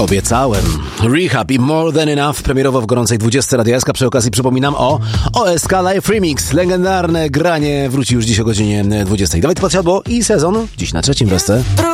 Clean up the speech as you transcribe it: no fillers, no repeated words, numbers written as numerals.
Obiecałem. Rehab i More Than Enough premierowo w gorącej 20 Radio SK. Przy okazji przypominam o OSK Live Remix. Legendarne granie wróci już dziś o godzinie 20. Dawid Podsiadło i sezon dziś na trzecim, Westę.